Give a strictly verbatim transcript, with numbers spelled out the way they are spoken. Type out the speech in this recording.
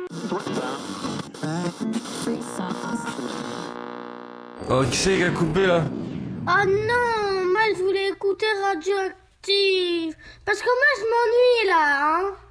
Oh, qui c'est qui a coupé là? Oh non, moi je voulais écouter Radioactive. Parce que moi je m'ennuie là, hein.